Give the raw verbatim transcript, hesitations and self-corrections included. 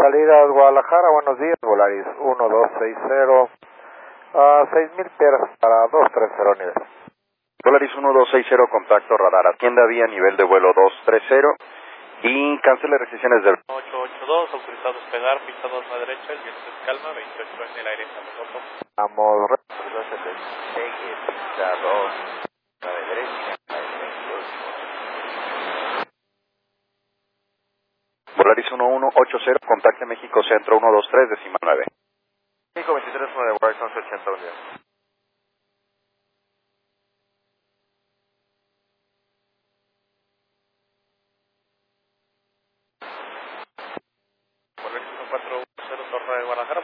Salidas Guadalajara, buenos días, Volaris uno dos seis cero, uh, seis mil pies para dos tres cero nivel. Volaris uno dos seis cero, contacto radar, atienda vía nivel de vuelo dos tres cero y cancele restricciones del... ocho ocho dos, autorizado despegar, pista dos a la derecha, el viento es calma, veintiocho en el aire, estamos ocho. Vamos, dos setenta y seis, pista dos a la derecha, veintiocho. Volaris uno uno ocho cero, contacte México Centro uno dos tres, decimal nueve. cinco veintitrés, uno de Volaris once ochenta, un día. Volaris uno cuatro cero, Torre de Guadalajara,